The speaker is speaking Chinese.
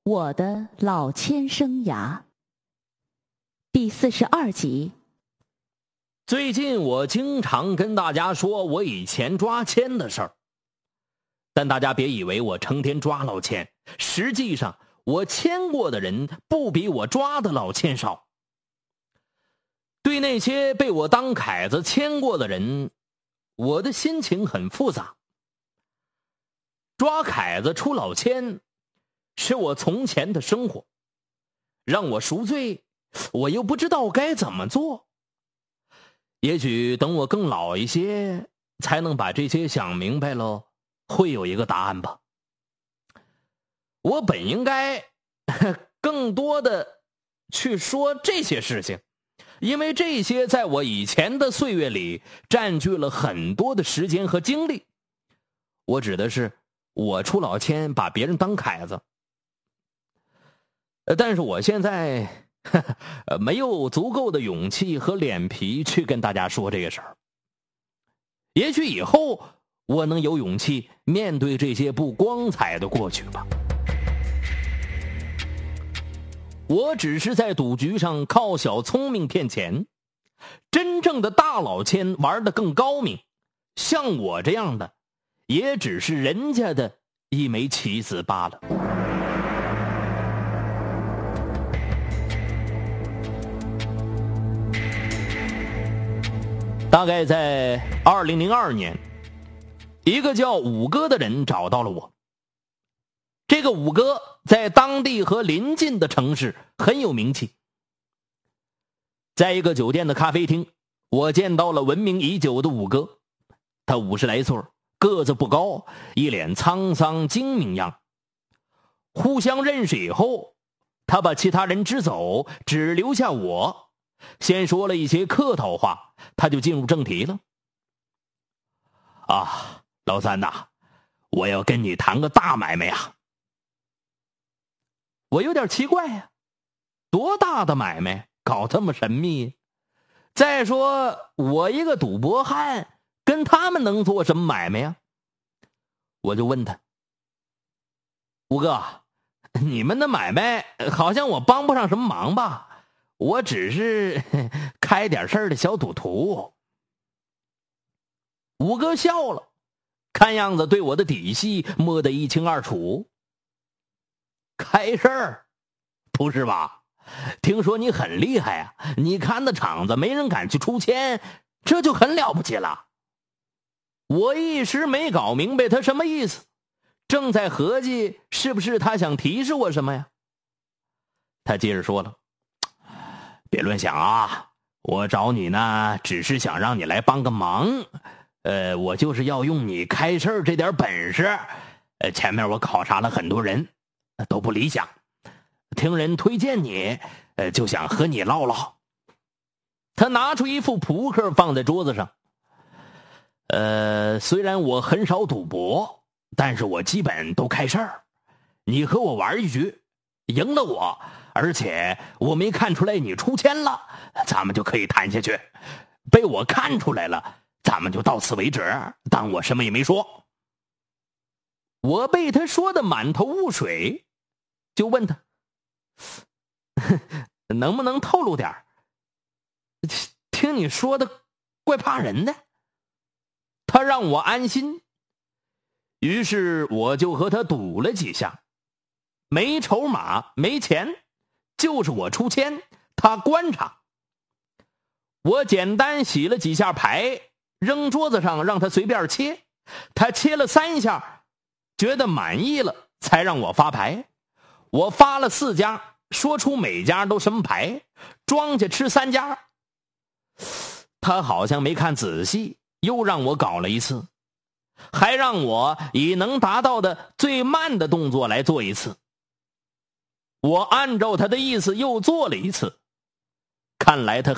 我的老千生涯第42集。 最近我经常跟大家说我以前抓签的事儿，但大家别以为我成天抓老千，实际上我签过的人不比我抓的老千少。对那些被我当凯子签过的人，我的心情很复杂。抓凯子出老千是我从前的生活，让我赎罪，我又不知道该怎么做。也许等我更老一些，才能把这些想明白了，会有一个答案吧。我本应该更多的去说这些事情，因为这些在我以前的岁月里占据了很多的时间和精力。我指的是我出老千把别人当凯子，但是我现在没有足够的勇气和脸皮去跟大家说这个事儿。也许以后我能有勇气面对这些不光彩的过去吧。我只是在赌局上靠小聪明骗钱，真正的大老千玩得更高明，像我这样的也只是人家的一枚棋子罢了。大概在2002年，一个叫五哥的人找到了我。这个五哥在当地和邻近的城市很有名气。在一个酒店的咖啡厅，我见到了闻名已久的五哥。他50来岁，个子不高，一脸沧桑精明样。互相认识以后，他把其他人支走，只留下我，先说了一些客套话，他就进入正题了。啊，老三呐，我要跟你谈个大买卖呀。我有点奇怪呀，多大的买卖搞这么神秘？再说我一个赌博汉，跟他们能做什么买卖呀？我就问他，五哥，你们的买卖好像我帮不上什么忙吧？我只是开点事儿的小赌徒。五哥笑了，看样子对我的底细摸得一清二楚。开事儿？不是吧？听说你很厉害啊，你看的场子没人敢去出千，这就很了不起了。我一时没搞明白他什么意思，正在合计是不是他想提示我什么呀。他接着说了，别乱想啊，我找你呢只是想让你来帮个忙，我就是要用你开事儿这点本事。前面我考察了很多人，都不理想，听人推荐你，就想和你唠唠。他拿出一副扑克放在桌子上。虽然我很少赌博，但是我基本都开事儿。你和我玩一局，赢了我，而且我没看出来你出千了，咱们就可以谈下去。被我看出来了，咱们就到此为止，当我什么也没说。我被他说的满头雾水，就问他能不能透露点儿？听你说的怪怕人的。他让我安心，于是我就和他赌了几下。没筹码没钱，就是我出千，他观察。我简单洗了几下牌，扔桌子上让他随便切。他切了3下，觉得满意了，才让我发牌。我发了4家，说出每家都什么牌，庄家吃3家。他好像没看仔细，又让我搞了一次，还让我以能达到的最慢的动作来做一次。我按照他的意思又做了一次，看来他